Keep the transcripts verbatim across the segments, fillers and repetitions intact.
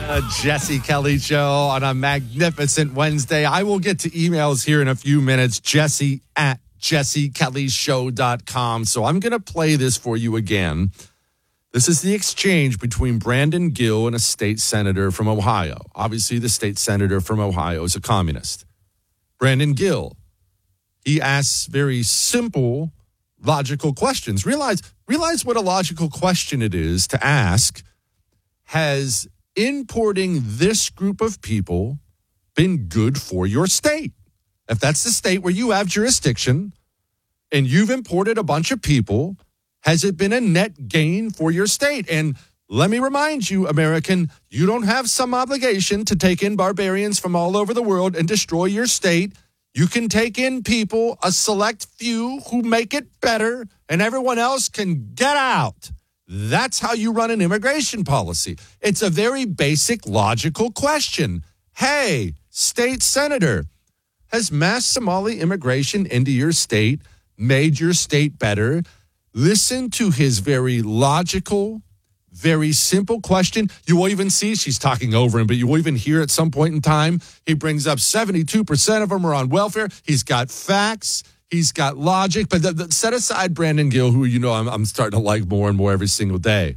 Uh, Jesse Kelly Show on a magnificent Wednesday. I will get to emails here in a few minutes. Jesse at jesse kelly show dot com. So I'm going to play this for you again. This is the exchange between Brandon Gill and a state senator from Ohio. Obviously, the state senator from Ohio is a communist. Brandon Gill, he asks very simple, logical questions. Realize, realize what a logical question it is to ask. Has importing this group of people been good for your state? If that's the state where you have jurisdiction and you've imported a bunch of people, has it been a net gain for your state? And let me remind you, American, you don't have some obligation to take in barbarians from all over the world and destroy your state. You can take in people, a select few who make it better, and everyone else can get out. That's how you run an immigration policy. It's a very basic, logical question. Hey, state senator, has mass Somali immigration into your state made your state better? Listen to his very logical, very simple question. You will even see she's talking over him, but you will even hear at some point in time, he brings up seventy-two percent of them are on welfare. He's got facts. He's got logic. But the, the, set aside Brandon Gill, who you know I'm, I'm starting to like more and more every single day.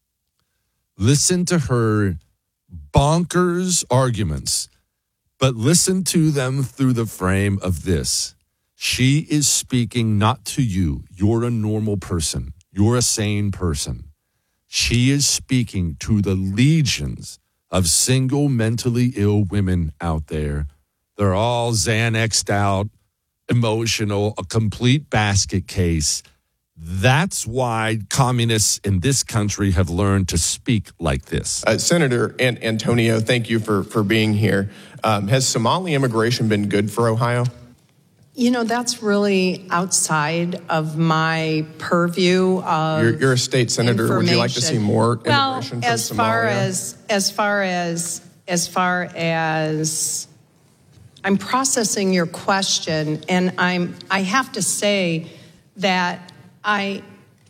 Listen to her bonkers arguments, but listen to them through the frame of this. She is speaking not to you. You're a normal person. You're a sane person. She is speaking to the legions of single mentally ill women out there. They're all Xanaxed out, emotional, a complete basket case. That's why communists in this country have learned to speak like this. Uh, Senator An- Antonio, thank you for, for being here. Um, has Somali immigration been good for Ohio? You know, that's really outside of my purview of You're, you're a state senator. Would you like to see more well, immigration from as Somalia? far as as far as as far as I'm processing your question, and I'm I have to say that I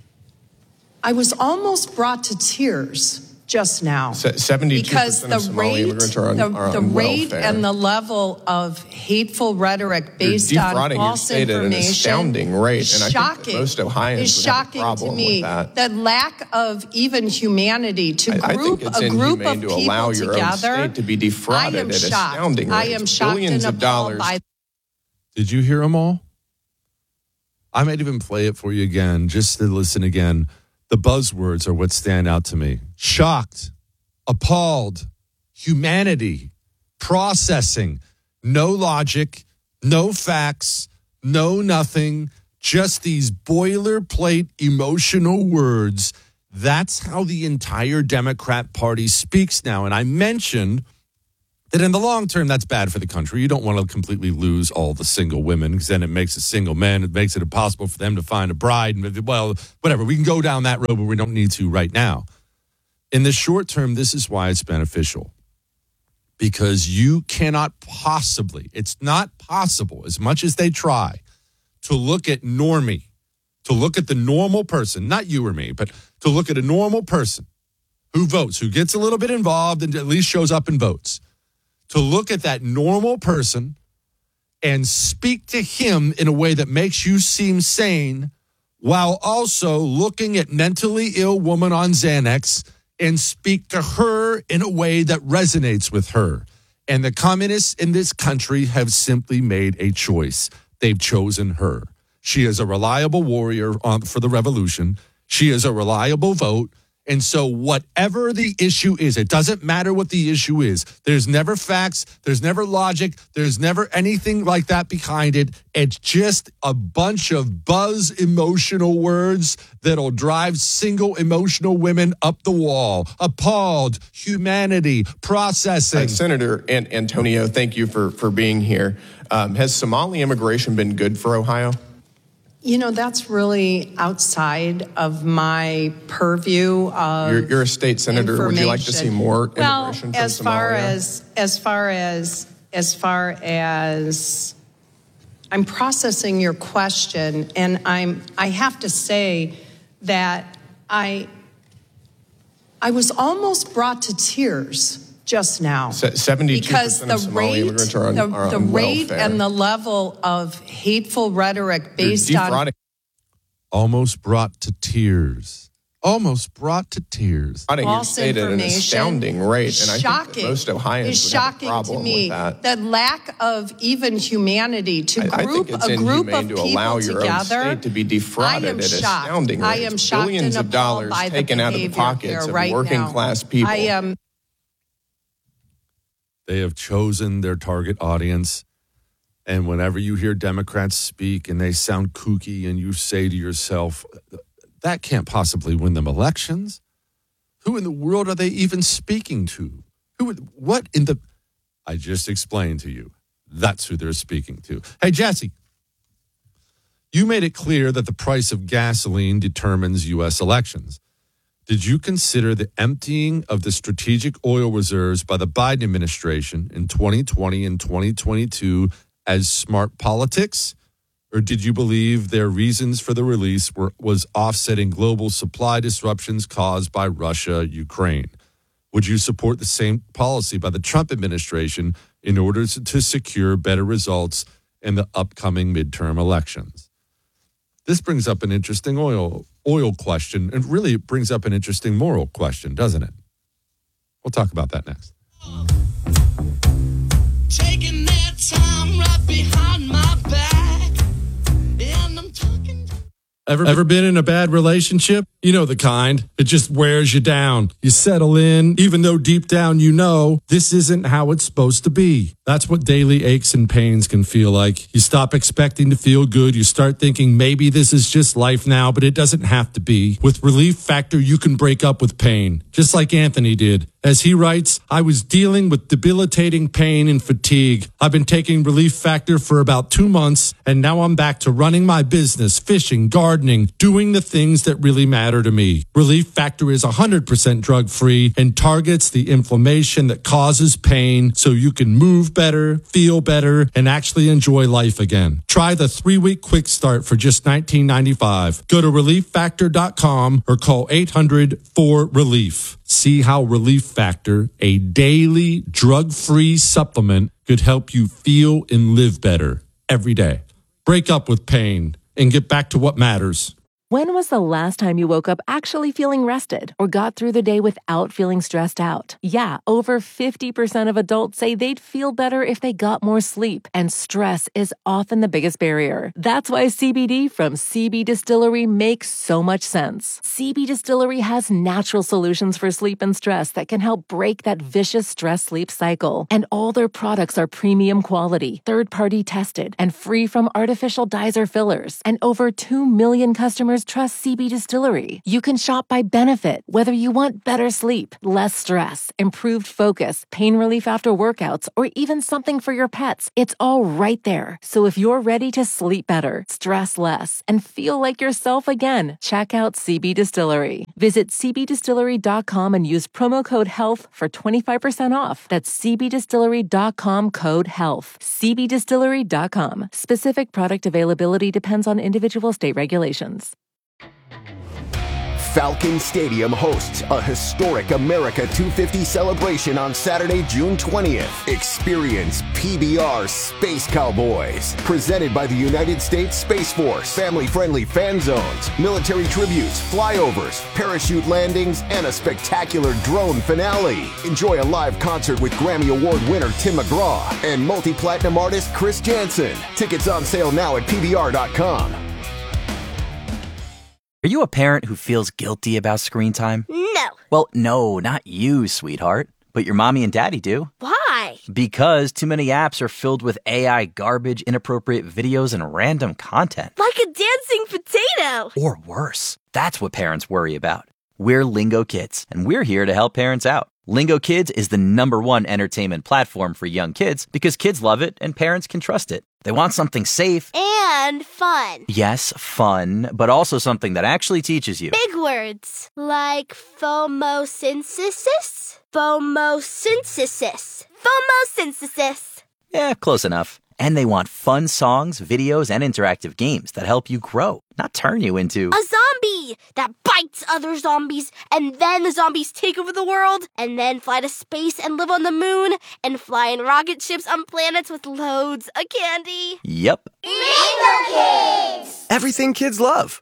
I was almost brought to tears just now. seventy-two percent of Somali immigrants are on, the, are the on rate welfare. and the level of hateful rhetoric based You're on defrauding false your state information at an astounding rate, and I shocking, think that most Ohioans is would have a shocking problem to me. with that. The lack of even humanity to I, group I think it's a group inhumane of to people allow your together. own state to be defrauded I am at shocked. astounding I rates. am shocked Billions and of dollars. appalled by. Did you hear them all? I might even play it for you again, just to listen again. The buzzwords are what stand out to me. Shocked, appalled, humanity, processing, no logic, no facts, no nothing, just these boilerplate emotional words. That's how the entire Democrat Party speaks now. And I mentioned that in the long term, that's bad for the country. You don't want to completely lose all the single women because then it makes a single man. It makes it impossible for them to find a bride. And well, whatever. We can go down that road, but we don't need to right now. In the short term, this is why it's beneficial. Because you cannot possibly, it's not possible, as much as they try, to look at normie, to look at the normal person, not you or me, but to look at a normal person who votes, who gets a little bit involved and at least shows up and votes. To look at that normal person and speak to him in a way that makes you seem sane while also looking at mentally ill woman on Xanax and speak to her in a way that resonates with her. And the communists in this country have simply made a choice. They've chosen her. She is a reliable warrior on, for the revolution. She is a reliable vote. And so whatever the issue is, it doesn't matter what the issue is. There's never facts. There's never logic. There's never anything like that behind it. It's just a bunch of buzz emotional words that'll drive single emotional women up the wall. Appalled, humanity, processing. Uh, Senator An- Antonio, thank you for, for being here. Um, has Somali immigration been good for Ohio? You know, that's really outside of my purview of You're, you're a state senator. Would you like to see more well, immigration from as far Somalia? as as far as as far as I'm processing your question, and I'm I have to say that I I was almost brought to tears just now. seventy-two because percent the of Somali rate, immigrants are on, the, are the on rate welfare. and the level of hateful rhetoric based You're on defrauding. Almost brought to tears. Almost brought to tears. Your false state at an information. astounding rate, and I shocking. think that most Ohioans It's would shocking have a problem to me. with that. The lack of even humanity to I, I group think it's a group inhumane of to people allow your together. own state to be defrauded I am at shocked. astounding I rates. am shocked Billions and of dollars appalled by the taken out of the behavior pockets here of right working now. class people. I am. They have chosen their target audience. And whenever you hear Democrats speak and they sound kooky and you say to yourself, that can't possibly win them elections. Who in the world are they even speaking to? Who? What in the... I just explained to you. That's who they're speaking to. Hey, Jesse, you made it clear that the price of gasoline determines U S elections. Did you consider the emptying of the strategic oil reserves by the Biden administration in twenty twenty and twenty twenty-two as smart politics? Or did you believe their reasons for the release were was offsetting global supply disruptions caused by Russia, Ukraine? Would you support the same policy by the Trump administration in order to, to secure better results in the upcoming midterm elections? This brings up an interesting oil oil question, and really it brings up an interesting moral question, doesn't it? We'll talk about that next. Taking their time right behind my back, and I'm talking. Ever, ever been in a bad relationship? You know the kind. It just wears you down. You settle in, even though deep down you know this isn't how it's supposed to be. That's what daily aches and pains can feel like. You stop expecting to feel good. You start thinking maybe this is just life now, but it doesn't have to be. With Relief Factor, you can break up with pain, just like Anthony did. As he writes, I was dealing with debilitating pain and fatigue. I've been taking Relief Factor for about two months, and now I'm back to running my business, fishing, gardening, doing the things that really matter to me. Relief Factor is one hundred percent drug-free and targets the inflammation that causes pain so you can move better, feel better, and actually enjoy life again. Try the three-week quick start for just nineteen ninety-five. Go to relief factor dot com or call eight hundred four relief. See how Relief Factor, a daily drug-free supplement, could help you feel and live better every day. Break up with pain and get back to what matters. When was the last time you woke up actually feeling rested or got through the day without feeling stressed out? Yeah, over fifty percent of adults say they'd feel better if they got more sleep, and stress is often the biggest barrier. That's why C B D from C B Distillery makes so much sense. C B Distillery has natural solutions for sleep and stress that can help break that vicious stress-sleep cycle. And all their products are premium quality, third-party tested, and free from artificial dyes or fillers. And over two million customers trust C B Distillery. You can shop by benefit, whether you want better sleep, less stress, improved focus, pain relief after workouts, or even something for your pets. It's all right there. So if you're ready to sleep better, stress less, and feel like yourself again, check out C B Distillery. Visit c b distillery dot com and use promo code HEALTH for twenty-five percent off. That's c b distillery dot com code HEALTH. c b distillery dot com. Specific product availability depends on individual state regulations. Falcon Stadium hosts a historic America two fifty celebration on Saturday, June twentieth. Experience P B R Space Cowboys, presented by the United States Space Force. Family-friendly fan zones, military tributes, flyovers, parachute landings, and a spectacular drone finale. Enjoy a live concert with Grammy Award winner Tim McGraw and multi-platinum artist Chris Jansen. Tickets on sale now at P B R dot com. Are you a parent who feels guilty about screen time? No. Well, no, not you, sweetheart. But your mommy and daddy do. Why? Because too many apps are filled with A I garbage, inappropriate videos, and random content. Like a dancing potato. Or worse. That's what parents worry about. We're Lingo Kids, and we're here to help parents out. Lingo Kids is the number one entertainment platform for young kids because kids love it and parents can trust it. They want something safe. And fun. Yes, fun, but also something that actually teaches you. Big words. Like phomosynthesis? Phomosynthesis. Phomosynthesis. Yeah, close enough. And they want fun songs, videos, and interactive games that help you grow. not turn you into. A zombie that bites other zombies, and then the zombies take over the world, and then fly to space and live on the moon, and fly in rocket ships on planets with loads of candy. Yep. Rainbow Kids! Everything kids love.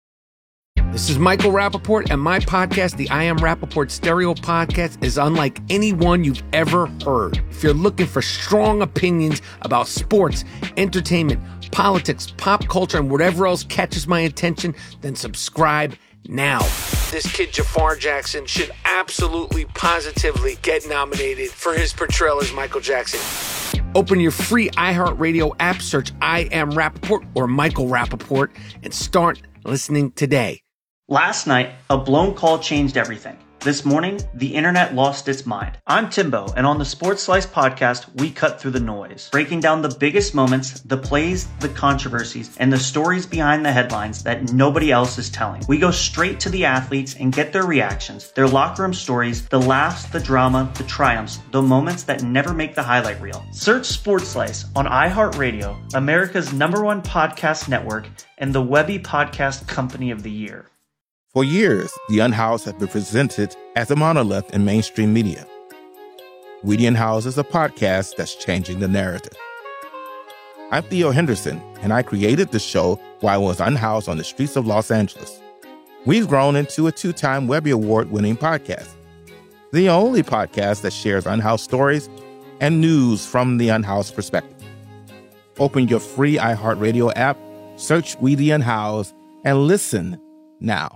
This is Michael Rappaport, and my podcast, the I Am Rappaport Stereo Podcast, is unlike any one you've ever heard. If you're looking for strong opinions about sports, entertainment, politics, pop culture, and whatever else catches my attention, then subscribe now. This kid, Jafar Jackson, should absolutely, positively get nominated for his portrayal as Michael Jackson. Open your free iHeartRadio app, search I Am Rappaport or Michael Rappaport, and start listening today. Last night, a blown call changed everything. This morning, the internet lost its mind. I'm Timbo, and on the Sports Slice podcast, we cut through the noise, breaking down the biggest moments, the plays, the controversies, and the stories behind the headlines that nobody else is telling. We go straight to the athletes and get their reactions, their locker room stories, the laughs, the drama, the triumphs, the moments that never make the highlight reel. Search Sports Slice on iHeartRadio, America's number one podcast network, and the Webby Podcast Company of the Year. For years, The Unhoused has been presented as a monolith in mainstream media. We The Unhoused is a podcast that's changing the narrative. I'm Theo Henderson, and I created the show while I was unhoused on the streets of Los Angeles. We've grown into a two-time Webby Award-winning podcast, the only podcast that shares unhoused stories and news from the unhoused perspective. Open your free iHeartRadio app, search We The Unhoused, and listen now.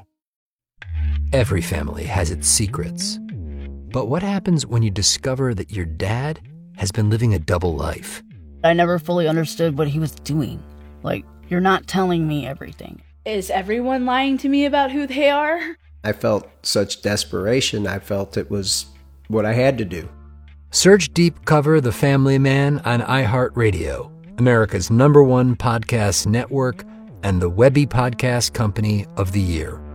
Every family has its secrets. But what happens when you discover that your dad has been living a double life? I never fully understood what he was doing. Like, you're not telling me everything. Is everyone lying to me about who they are? I felt such desperation. I felt it was what I had to do. Search Deep Cover The Family Man on iHeartRadio, America's number one podcast network, and the Webby Podcast Company of the Year.